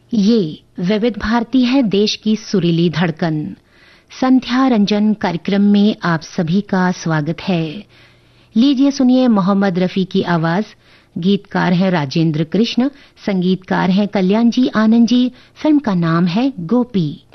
ये विविध भारती है, देश की सुरीली धड़कन। संध्या रंजन कार्यक्रम में आप सभी का स्वागत है। लीजिए सुनिए मोहम्मद रफी की आवाज। गीतकार हैं राजेंद्र कृष्ण, संगीतकार हैं कल्याण जी आनंद जी। फिल्म का नाम है गोपी।